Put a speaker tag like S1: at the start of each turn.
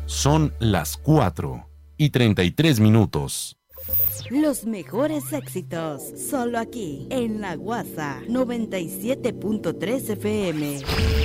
S1: Son las 4:33.
S2: Los mejores éxitos, solo aquí, en La Guasa 97.3 FM.